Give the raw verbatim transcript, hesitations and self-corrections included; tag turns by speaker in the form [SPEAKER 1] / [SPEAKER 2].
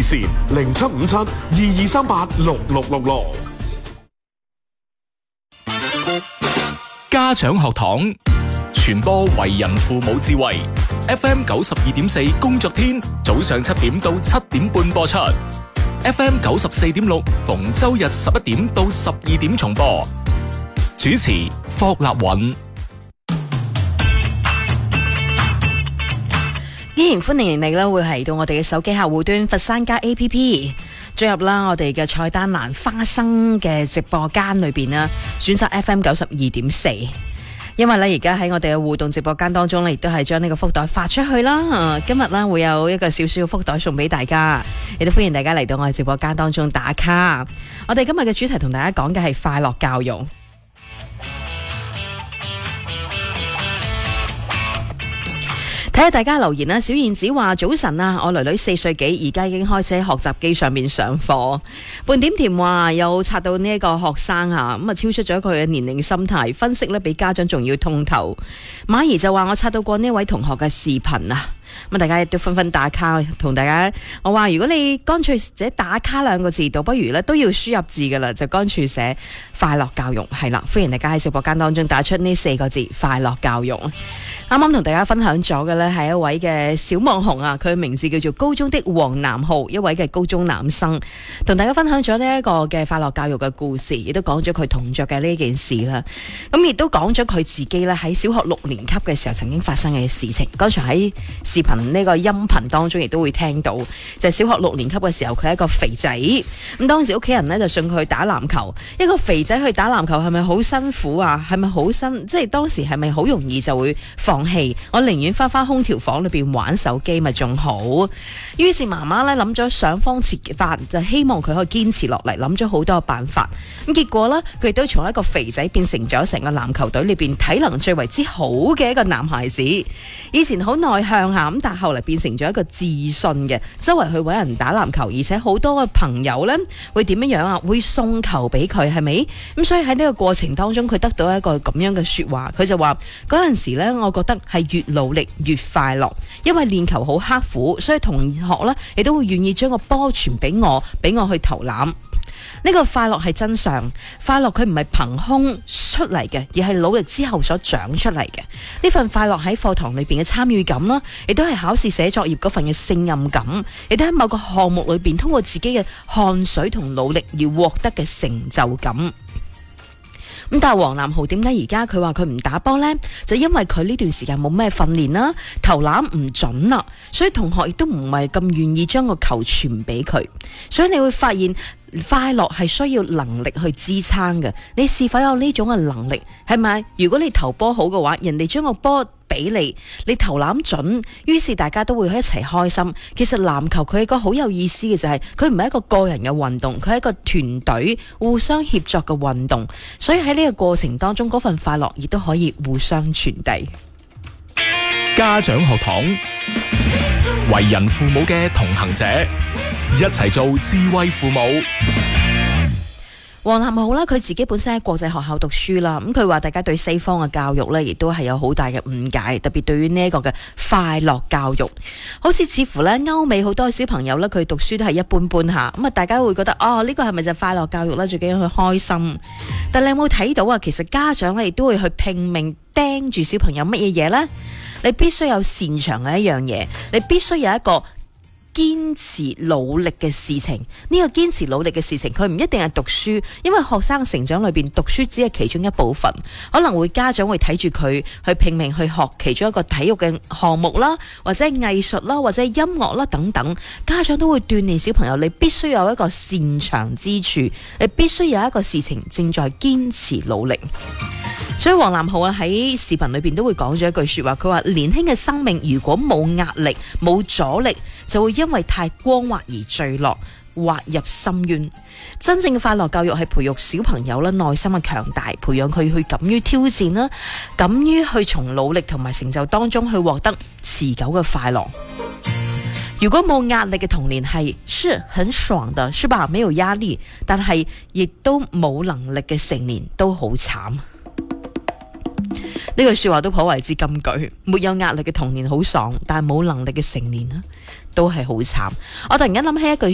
[SPEAKER 1] 線零七五七二二三八六六六六。
[SPEAKER 2] 家長學堂傳播為人父母智慧 ，F M 九十二點四工作天早上七點到七點半播出 ，F M 九十四點六逢周日十一點到十二點重播。主持霍立允。
[SPEAKER 3] 依然歡迎你咧，會係到我哋嘅手機客戶端佛山加 A P P， 進入啦我哋嘅菜單欄花生嘅直播間裏邊啦，選擇 F M 九十二點四。因為咧而家喺我哋嘅互動直播間當中咧，亦都係將呢個福袋發出去啦。啊、今日咧會有一個少少福袋送俾大家，亦都歡迎大家嚟到我哋直播間當中打卡。我哋今日嘅主題同大家講嘅係快樂教育。睇下大家留言啦，小燕子話早晨啊，我女女四歲幾，而家已經開始喺學習機上面上課。半點甜話又刷到呢一個學生啊，咁啊超出咗佢嘅年齡心態，分析呢比家長仲要通透。馬兒就話我刷到過呢位同學嘅視頻啊。咁大家亦都紛紛打卡，同大家我話如果你乾脆寫打卡兩個字，倒不如咧都要輸入字噶啦，就乾脆寫快樂教育係啦。歡迎大家喺直播間當中打出呢四個字快樂教育。啱啱同大家分享咗嘅呢係一位嘅小網紅啊，佢嘅名字叫做高中的黃南浩，一位嘅高中男生，同大家分享咗呢一個嘅快樂教育嘅故事，亦都講咗佢同桌嘅呢件事啦。咁亦都講咗佢自己咧喺小學六年級嘅時候曾經發生嘅事情。剛才喺視頻呢個音頻當中亦都會聽到，就係小學六年級嘅時候，佢係一個肥仔。咁當時屋企人呢就送佢去打籃球，一個肥仔去打籃球係咪好辛苦啊？係咪好辛？即係當時係咪好容易就會放棄？我寧願翻翻空調房裏邊玩手機咪仲好。於是媽媽呢諗咗想方設法，就希望佢可以堅持落嚟，諗咗好多辦法。咁結果呢，佢亦都從一個肥仔變成咗成個籃球隊裏邊體能最為之好嘅一個男孩子。以前好內向下咁，但後嚟變成咗一個自信嘅，周圍去搵人打籃球，而且好多嘅朋友呢會點樣樣啊？會送球俾佢，係咪？咁所以喺呢個過程當中，佢得到一個咁樣嘅說話，佢就話嗰陣時呢，我覺得係越努力越快樂，因為練球好刻苦，所以同學呢亦都會願意將個波傳俾我，俾我去投籃。呢個快樂係真相，快樂佢唔係憑空出嚟嘅，而係努力之後所長出嚟嘅。呢份快樂喺課堂裏邊嘅參與感啦，亦都係考試寫作業嗰份嘅勝任感，亦都喺某個項目裏邊通過自己嘅汗水同努力而獲得嘅成就感。咁但係黃南浩點解而家佢話佢唔打波呢？就因為佢呢段時間冇咩訓練啦，投籃唔準啦，所以同學亦都唔係咁願意將個球傳俾佢。所以你會發現快樂係需要能力去支撐嘅。你是否有呢種嘅能力？係咪？如果你投波好嘅話，人哋將個波俾你，你投籃準，於是大家都會一齊開心。其實籃球佢係一個好有意思嘅，就係佢唔係一個個人嘅運動，佢係一個團隊互相協作嘅運動。所以喺呢個過程當中，嗰份快樂亦都可以互相傳遞。
[SPEAKER 2] 家長學堂，為人父母嘅同行者，一齊做智慧父母。
[SPEAKER 3] 黃南浩啦，佢自己本身喺國際學校讀書啦，咁佢話大家對西方嘅教育呢，亦都係有好大嘅誤解，特別對於呢一個嘅快樂教育，好似似乎呢歐美好多小朋友呢，佢讀書都係一般般下，咁啊大家會覺得哦呢個係咪就係快樂教育呢？最緊要去開心。但你有冇睇到啊？其實家長呢亦都會去拼命盯住小朋友乜嘢嘢呢？你必須有擅長嘅一樣嘢，你必須有一個堅持努力嘅事情。呢個堅持努力嘅事情，佢唔一定係讀書，因為學生成長裏邊讀書只係其中一部分，可能會家長會睇住佢去拼命去學其中一個體育嘅項目啦，或者藝術啦，或者音樂啦等等。家長都會鍛煉小朋友，你必須有一個擅長之處，你必須有一個事情正在堅持努力。所以黃南浩啊喺視頻裏邊都會講咗一句說話，佢話年輕嘅生命如果冇壓力冇阻力，就會因為太光滑而墜落滑入深淵。真正嘅快樂教育係培育小朋友啦內心嘅強大，培養佢去敢於挑戰啦，敢於去從努力同埋成就當中去獲得持久嘅快樂。如果冇壓力嘅童年係是很爽的，是吧？沒有壓力，但係亦都冇能力嘅成年都好慘。呢句說話都頗為之金句。沒有壓力嘅童年好爽，但係冇能力嘅成年都係好慘。我突然間諗起一句